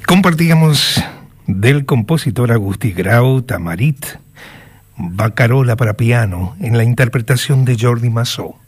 Compartíamos del compositor Agustí Grau Tamarit, Bacarola para piano, en la interpretación de Jordi Massó.